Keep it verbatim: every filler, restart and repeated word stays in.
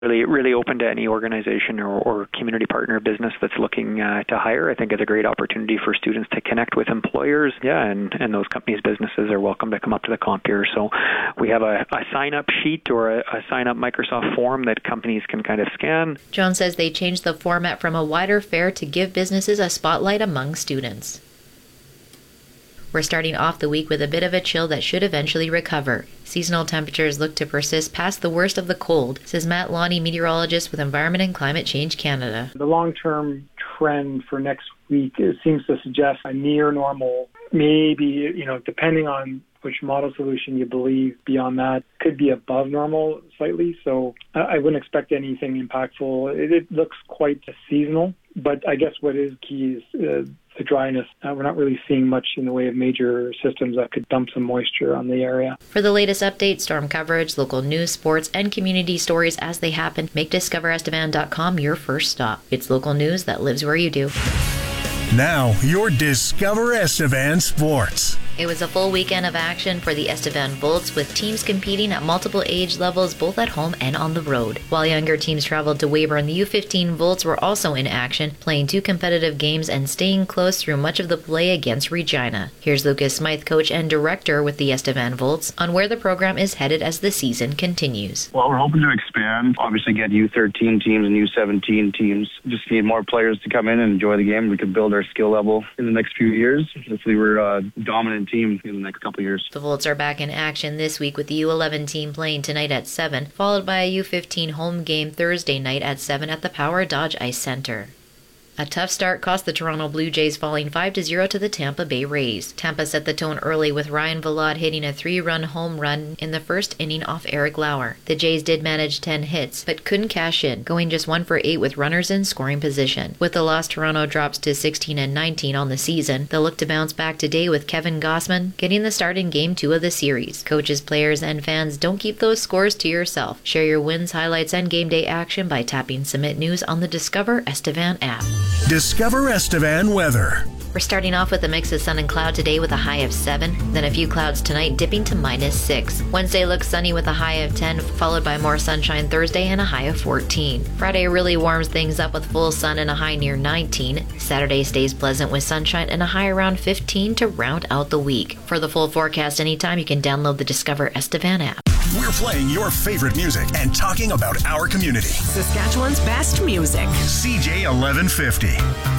Really, really open to any organization or, or community partner business that's looking uh, to hire. I think it's a great opportunity for students to connect with employers. Yeah, and, and those companies' businesses are welcome to come up to the Compeer. So we have a, a sign-up sheet or a, a sign-up Microsoft form that companies can kind of scan. Jones says they changed the format from a wider fair to give businesses a spotlight among students. We're starting off the week with a bit of a chill that should eventually recover. Seasonal temperatures look to persist past the worst of the cold, says Matt Lonnie, meteorologist with Environment and Climate Change Canada. The long-term trend for next week it seems to suggest a near normal, maybe, you know, depending on which model solution you believe, beyond that could be above normal slightly. So I wouldn't expect anything impactful. It, it looks quite seasonal, but I guess what is key is uh, the dryness. Uh, we're not really seeing much in the way of major systems that could dump some moisture on the area. For the latest updates, storm coverage, local news, sports, and community stories as they happen, make discover estevan dot com your first stop. It's local news that lives where you do. Now, your Discover Estevan Sports. It was a full weekend of action for the Estevan Volts, with teams competing at multiple age levels both at home and on the road. While younger teams traveled to Weyburn, the U fifteen Volts were also in action, playing two competitive games and staying close through much of the play against Regina. Here's Lucas Smythe, coach and director with the Estevan Volts, on where the program is headed as the season continues. Well, we're hoping to expand, obviously get U thirteen teams and U seventeen teams. Just need more players to come in and enjoy the game. We can build our skill level in the next few years. Hopefully we're a dominant team in the next couple of years. The Volts are back in action this week with the U eleven team playing tonight at seven, followed by a U fifteen home game Thursday night at seven at the Power Dodge Ice Center. A tough start cost the Toronto Blue Jays, falling five to zero to the Tampa Bay Rays. Tampa set the tone early with Ryan Vilade hitting a three-run home run in the first inning off Eric Lauer. The Jays did manage ten hits, but couldn't cash in, going just one for eight with runners in scoring position. With the loss, Toronto drops to sixteen and nineteen on the season. They'll look to bounce back today with Kevin Gossman getting the start in Game two of the series. Coaches, players, and fans, don't keep those scores to yourself. Share your wins, highlights, and game day action by tapping Submit News on the Discover Estevan app. Discover Estevan weather. We're starting off with a mix of sun and cloud today with a high of seven, then a few clouds tonight dipping to minus six. Wednesday looks sunny with a high of ten, followed by more sunshine Thursday and a high of fourteen. Friday really warms things up with full sun and a high near nineteen. Saturday stays pleasant with sunshine and a high around fifteen to round out the week. For the full forecast anytime, you can download the Discover Estevan app. We're playing your favorite music and talking about our community. Saskatchewan's best music. C J eleven fifty.